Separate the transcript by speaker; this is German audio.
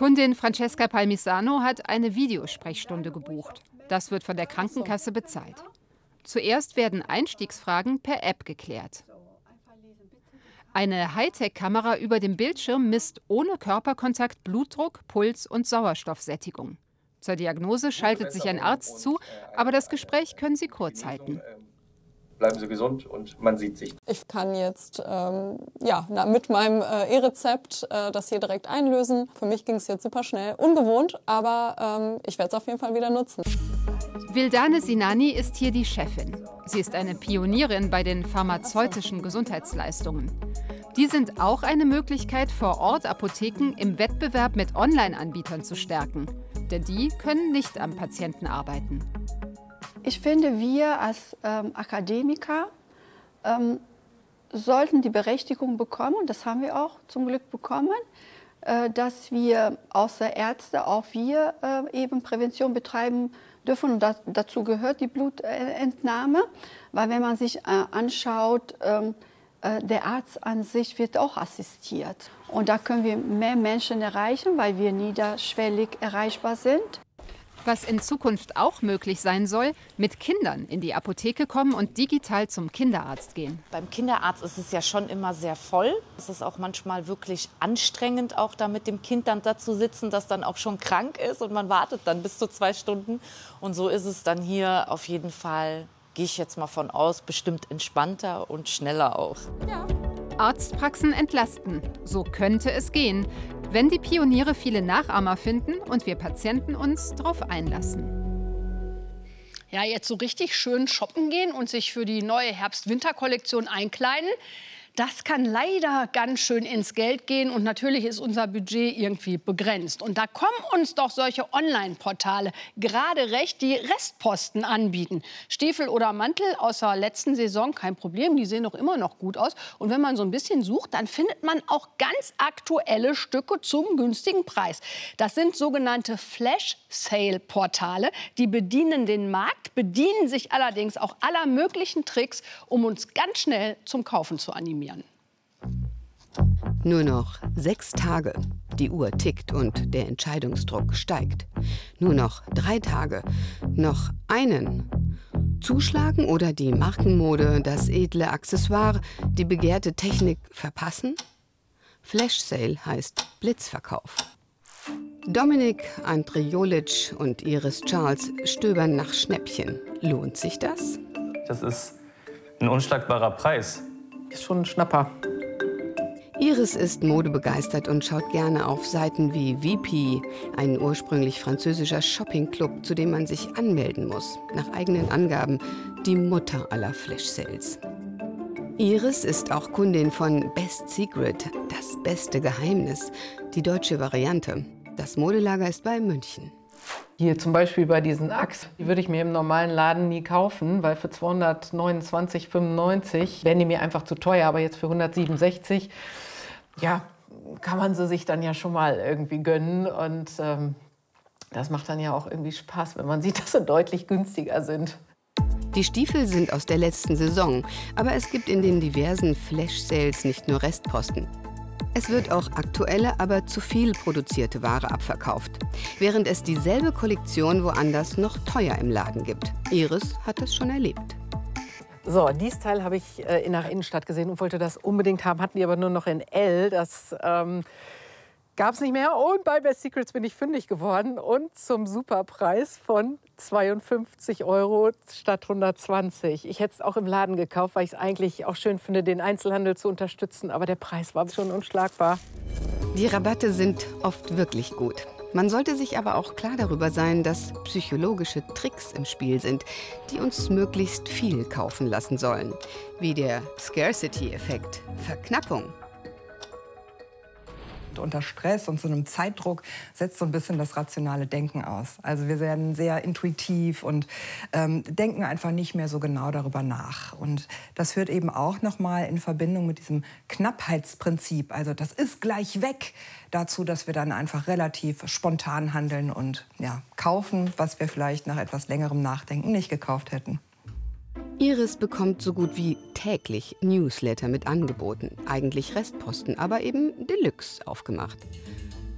Speaker 1: Kundin Francesca Palmisano hat eine Videosprechstunde gebucht. Das wird von der Krankenkasse bezahlt. Zuerst werden Einstiegsfragen per App geklärt. Eine Hightech-Kamera über dem Bildschirm misst ohne Körperkontakt Blutdruck, Puls und Sauerstoffsättigung. Zur Diagnose schaltet sich ein Arzt zu, aber das Gespräch können Sie kurz halten.
Speaker 2: Bleiben Sie gesund und man sieht sich.
Speaker 3: Ich kann jetzt mit meinem E-Rezept das hier direkt einlösen. Für mich ging es jetzt super schnell. Ungewohnt, aber ich werde es auf jeden Fall wieder nutzen.
Speaker 1: Vildane Sinani ist hier die Chefin. Sie ist eine Pionierin bei den pharmazeutischen Gesundheitsleistungen. Die sind auch eine Möglichkeit, vor Ort Apotheken im Wettbewerb mit Online-Anbietern zu stärken. Denn die können nicht am Patienten arbeiten.
Speaker 4: Ich finde, wir als Akademiker sollten die Berechtigung bekommen, und das haben wir auch zum Glück bekommen, dass wir außer Ärzte auch wir eben Prävention betreiben dürfen. Und dazu gehört die Blutentnahme, weil wenn man sich anschaut, der Arzt an sich wird auch assistiert. Und da können wir mehr Menschen erreichen, weil wir niederschwellig erreichbar sind.
Speaker 1: Was in Zukunft auch möglich sein soll, mit Kindern in die Apotheke kommen und digital zum Kinderarzt gehen.
Speaker 5: Beim Kinderarzt ist es ja schon immer sehr voll. Es ist auch manchmal wirklich anstrengend, auch da mit dem Kind dann da zu sitzen, das dann auch schon krank ist und man wartet dann bis zu 2 Stunden. Und so ist es dann hier auf jeden Fall, gehe ich jetzt mal von aus, bestimmt entspannter und schneller auch.
Speaker 1: Ja. Arztpraxen entlasten. So könnte es gehen, wenn die Pioniere viele Nachahmer finden und wir Patienten uns darauf einlassen.
Speaker 6: Ja, jetzt so richtig schön shoppen gehen und sich für die neue Herbst-Winter-Kollektion einkleiden. Das kann leider ganz schön ins Geld gehen und natürlich ist unser Budget irgendwie begrenzt. Und da kommen uns doch solche Online-Portale gerade recht, die Restposten anbieten. Stiefel oder Mantel aus der letzten Saison, kein Problem, die sehen doch immer noch gut aus. Und wenn man so ein bisschen sucht, dann findet man auch ganz aktuelle Stücke zum günstigen Preis. Das sind sogenannte Flash-Sale-Portale. Die bedienen den Markt, bedienen sich allerdings auch aller möglichen Tricks, um uns ganz schnell zum Kaufen zu animieren.
Speaker 7: Nur noch 6 Tage. Die Uhr tickt und der Entscheidungsdruck steigt. Nur noch 3 Tage. Noch einen. Zuschlagen oder die Markenmode, das edle Accessoire, die begehrte Technik verpassen? Flash Sale heißt Blitzverkauf. Dominik Andrijolic und Iris Charles stöbern nach Schnäppchen. Lohnt sich das?
Speaker 8: Das ist ein unschlagbarer Preis.
Speaker 9: Ist schon ein Schnapper.
Speaker 7: Iris ist modebegeistert und schaut gerne auf Seiten wie VP, ein ursprünglich französischer Shoppingclub, zu dem man sich anmelden muss. Nach eigenen Angaben die Mutter aller Flash-Sales. Iris ist auch Kundin von Best Secret, das beste Geheimnis, die deutsche Variante. Das Modelager ist bei München.
Speaker 9: Hier zum Beispiel bei diesen Axt, die würde ich mir im normalen Laden nie kaufen, weil für 229,95 wären die mir einfach zu teuer, aber jetzt für 167, ja, kann man sie sich dann ja schon mal irgendwie gönnen und das macht dann ja auch irgendwie Spaß, wenn man sieht, dass sie deutlich günstiger sind.
Speaker 7: Die Stiefel sind aus der letzten Saison, aber es gibt in den diversen Flash-Sales nicht nur Restposten. Es wird auch aktuelle, aber zu viel produzierte Ware abverkauft, während es dieselbe Kollektion woanders noch teuer im Laden gibt. Iris hat es schon erlebt.
Speaker 9: So, dieses Teil habe ich in der Innenstadt gesehen und wollte das unbedingt haben, hatten die aber nur noch in L. Das gab es nicht mehr und bei Best Secrets bin ich fündig geworden und zum Superpreis von 52 € statt 120. Ich hätte es auch im Laden gekauft, weil ich es eigentlich auch schön finde, den Einzelhandel zu unterstützen, aber der Preis war schon unschlagbar.
Speaker 7: Die Rabatte sind oft wirklich gut. Man sollte sich aber auch klar darüber sein, dass psychologische Tricks im Spiel sind, die uns möglichst viel kaufen lassen sollen. Wie der Scarcity-Effekt, Verknappung.
Speaker 10: Unter Stress und so einem Zeitdruck setzt so ein bisschen das rationale Denken aus. Also wir werden sehr intuitiv und denken einfach nicht mehr so genau darüber nach. Und das führt eben auch noch mal in Verbindung mit diesem Knappheitsprinzip, also das ist gleich weg, dazu, dass wir dann einfach relativ spontan handeln und ja, kaufen, was wir vielleicht nach etwas längerem Nachdenken nicht gekauft hätten.
Speaker 7: Iris bekommt so gut wie täglich Newsletter mit Angeboten. Eigentlich Restposten, aber eben Deluxe aufgemacht.